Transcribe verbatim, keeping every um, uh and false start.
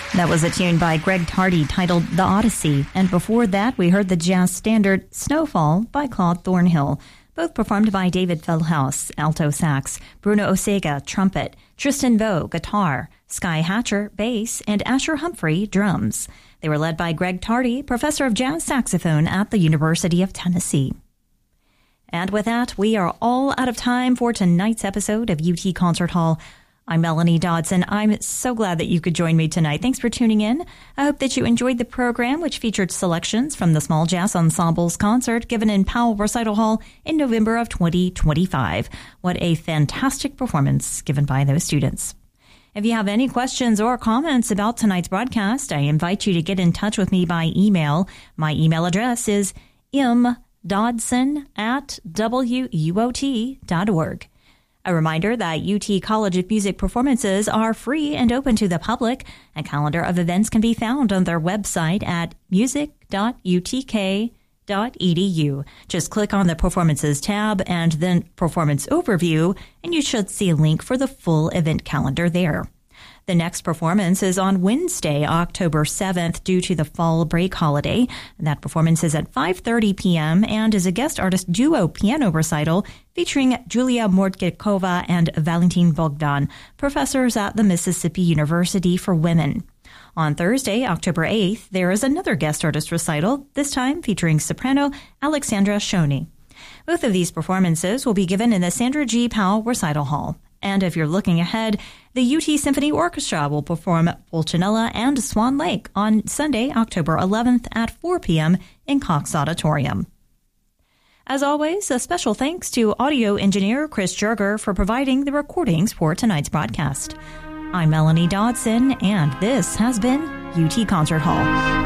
That was a tune by Greg Tardy titled The Odyssey, and before that we heard the jazz standard Snowfall by Claude Thornhill, both performed by David Feldhaus, alto sax, Bruno Osega, trumpet, Tristan Bowe, guitar, Sky Hatcher, bass, and Asher Humphrey, drums. They were led by Greg Tardy, professor of jazz saxophone at the University of Tennessee. And with that, we are all out of time for tonight's episode of U T Concert Hall. I'm Melanie Dodson. I'm so glad that you could join me tonight. Thanks for tuning in. I hope that you enjoyed the program, which featured selections from the Small Jazz Ensemble's concert given in Powell Recital Hall in November of twenty twenty-five. What a fantastic performance given by those students. If you have any questions or comments about tonight's broadcast, I invite you to get in touch with me by email. My email address is mdodson at w u o t dot org. A reminder that U T College of Music performances are free and open to the public. A calendar of events can be found on their website at music dot u t k dot e d u. Just click on the Performances tab and then Performance Overview, and you should see a link for the full event calendar there. The next performance is on Wednesday, October seventh, due to the fall break holiday. That performance is at five thirty p.m. and is a guest artist duo piano recital featuring Julia Mordkikova and Valentin Bogdan, professors at the Mississippi University for Women. On Thursday, October eighth, there is another guest artist recital, this time featuring soprano Alexandra Shoney. Both of these performances will be given in the Sandra G. Powell Recital Hall. And if you're looking ahead, the U T Symphony Orchestra will perform Pulcinella and Swan Lake on Sunday, October eleventh at four p.m. in Cox Auditorium. As always, a special thanks to audio engineer Chris Jerger for providing the recordings for tonight's broadcast. I'm Melanie Dodson, and this has been U T Concert Hall.